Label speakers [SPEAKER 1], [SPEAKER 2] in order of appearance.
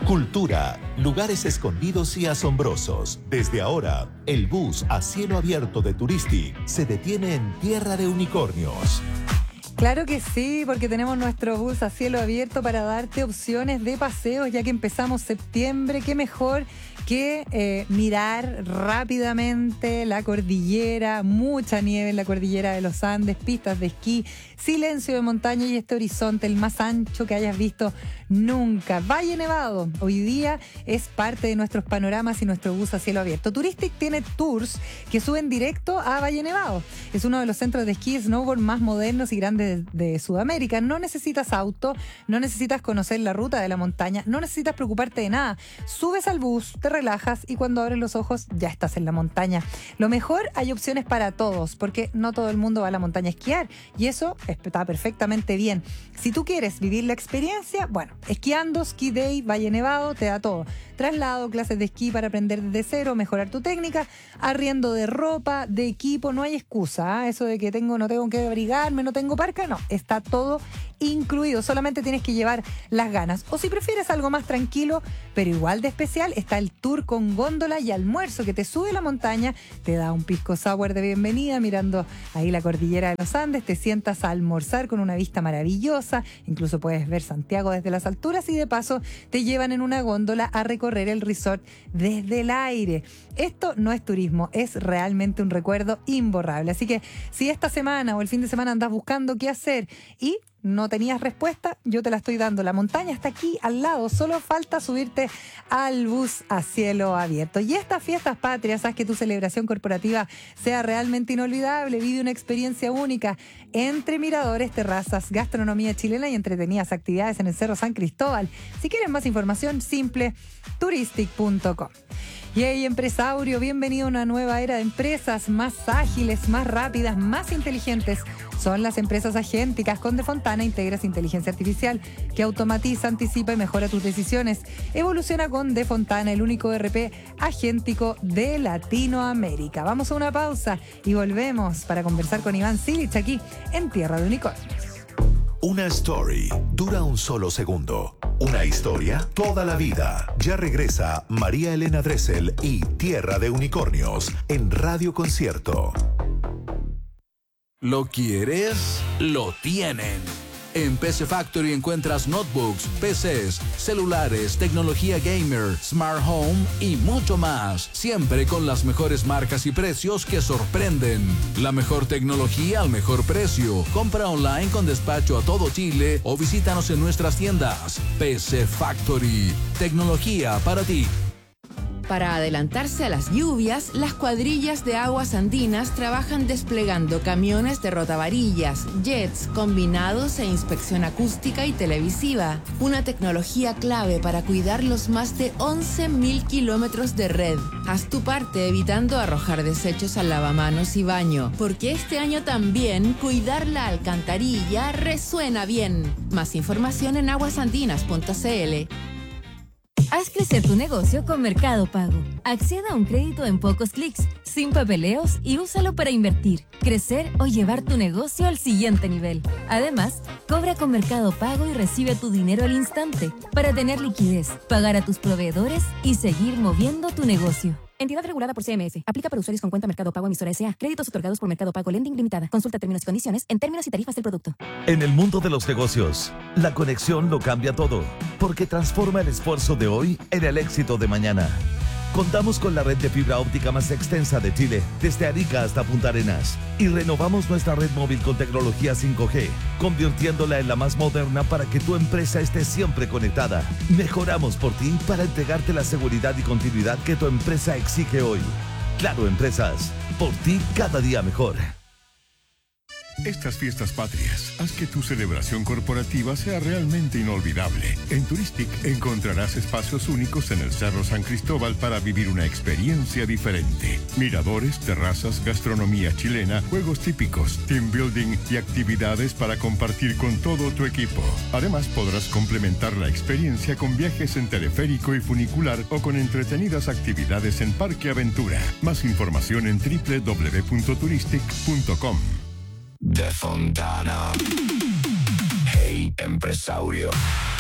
[SPEAKER 1] cultura, lugares escondidos y asombrosos. Desde ahora, el bus a cielo abierto de Turistic se detiene en Tierra de Unicornios.
[SPEAKER 2] Claro que sí, porque tenemos nuestro bus a cielo abierto para darte opciones de paseos, ya que empezamos septiembre. Qué mejor que mirar rápidamente la cordillera, mucha nieve en la cordillera de los Andes, pistas de esquí, silencio de montaña y este horizonte, el más ancho que hayas visto nunca. Valle Nevado, hoy día es parte de nuestros panoramas y nuestro bus a cielo abierto. Turistic tiene tours que suben directo a Valle Nevado. Es uno de los centros de esquí y snowboard más modernos y grandes de Sudamérica. No necesitas auto, no necesitas conocer la ruta de la montaña, no necesitas preocuparte de nada. Subes al bus, te relajas y cuando abres los ojos ya estás en la montaña. Lo mejor, hay opciones para todos, porque no todo el mundo va a la montaña a esquiar y eso está perfectamente bien. Si tú quieres vivir la experiencia, bueno, esquiando, Ski Day, Valle Nevado, te da todo. Traslado, clases de esquí para aprender desde cero, mejorar tu técnica, arriendo de ropa, de equipo, no hay excusa, ¿eh? Eso de que no tengo que abrigarme, no tengo parca, no, está todo incluido, solamente tienes que llevar las ganas. O si prefieres algo más tranquilo, pero igual de especial, está el tour con góndola y almuerzo que te sube la montaña, te da un pisco sour de bienvenida mirando ahí la cordillera de los Andes, te sientas a almorzar con una vista maravillosa, incluso puedes ver Santiago desde las alturas y de paso te llevan en una góndola a recorrer el resort desde el aire. Esto no es turismo, es realmente un recuerdo imborrable. Así que si esta semana o el fin de semana andas buscando qué hacer y no tenías respuesta, yo te la estoy dando. La montaña está aquí al lado, solo falta subirte al bus a cielo abierto. Y estas fiestas patrias, haz que tu celebración corporativa sea realmente inolvidable. Vive una experiencia única entre miradores, terrazas, gastronomía chilena y entretenidas actividades en el Cerro San Cristóbal. Si quieres más información, simple, turistic.com. Y hey, empresario, bienvenido a una nueva era de empresas más ágiles, más rápidas, más inteligentes. Son las empresas agénticas. Con De Fontana integras inteligencia artificial que automatiza, anticipa y mejora tus decisiones. Evoluciona con De Fontana, el único ERP agéntico de Latinoamérica. Vamos a una pausa y volvemos para conversar con Iván Silich aquí en Tierra de Unicornios.
[SPEAKER 1] Una story dura un solo segundo. Una historia toda la vida. Ya regresa María Elena Dressel y Tierra de Unicornios en Radio Concierto.
[SPEAKER 3] ¿Lo quieres? Lo tienen. En PC Factory encuentras notebooks, PCs, celulares, tecnología gamer, smart home y mucho más. Siempre con las mejores marcas y precios que sorprenden. La mejor tecnología al mejor precio. Compra online con despacho a todo Chile o visítanos en nuestras tiendas. PC Factory. Tecnología para ti.
[SPEAKER 4] Para adelantarse a las lluvias, las cuadrillas de aguas andinas trabajan desplegando camiones de rotavarillas, jets, combinados e inspección acústica y televisiva. Una tecnología clave para cuidar los más de 11.000 kilómetros de red. Haz tu parte evitando arrojar desechos al lavamanos y baño, porque este año también cuidar la alcantarilla resuena bien. Más información en aguasandinas.cl.
[SPEAKER 5] Haz crecer tu negocio con Mercado Pago. Acceda a un crédito en pocos clics, sin papeleos y úsalo para invertir, crecer o llevar tu negocio al siguiente nivel. Además, cobra con Mercado Pago y recibe tu dinero al instante para tener liquidez, pagar a tus proveedores y seguir moviendo tu negocio. Entidad regulada por CMF. Aplica para usuarios con cuenta Mercado Pago emisora S.A. Créditos otorgados por Mercado Pago Lending Limitada. Consulta términos y condiciones en términos y tarifas del producto.
[SPEAKER 6] En el mundo de los negocios, la conexión lo cambia todo, porque transforma el esfuerzo de hoy en el éxito de mañana. Contamos con la red de fibra óptica más extensa de Chile, desde Arica hasta Punta Arenas, y renovamos nuestra red móvil con tecnología 5G, convirtiéndola en la más moderna para que tu empresa esté siempre conectada. Mejoramos por ti para entregarte la seguridad y continuidad que tu empresa exige hoy. Claro Empresas, por ti cada día mejor.
[SPEAKER 7] Estas fiestas patrias, haz que tu celebración corporativa sea realmente inolvidable. En Turistic encontrarás espacios únicos en el Cerro San Cristóbal para vivir una experiencia diferente. Miradores, terrazas, gastronomía chilena, juegos típicos, team building y actividades para compartir con todo tu equipo. Además, podrás complementar la experiencia con viajes en teleférico y funicular o con entretenidas actividades en Parque Aventura. Más información en www.turistic.com.
[SPEAKER 8] De Fontana. Hey, empresario.